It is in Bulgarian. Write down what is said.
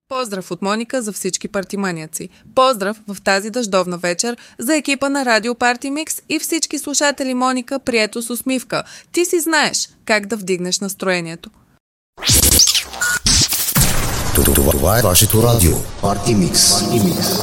Поздрав от Моника за всички партиманяци. Поздрав в тази дъждовна вечер за екипа на Радио Парти Микс и всички слушатели Моника, прието с усмивка. Ти си знаеш как да вдигнеш настроението. Това е вашето радио Парти Микс.